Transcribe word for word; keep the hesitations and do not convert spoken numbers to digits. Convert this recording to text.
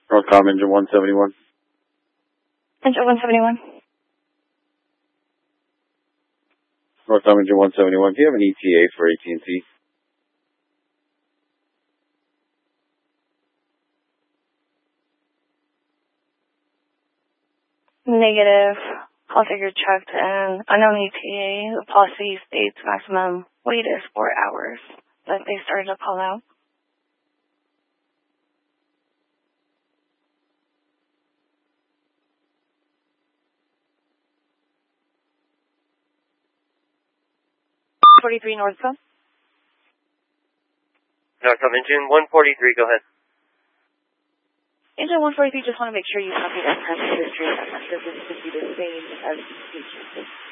Northcom engine one seventy-one. Engine one seventy-one. Northcom engine one seventy-one. Do you have an E T A for A T and T? Negative. I'll take your checked and unknown E T A. The policy states maximum wait is four hours. But they started to call out. forty-three Northcom. Northcom engine one forty-three, go ahead. Engine one forty-three, just want to make sure you copy that transit history. That doesn't be the same as the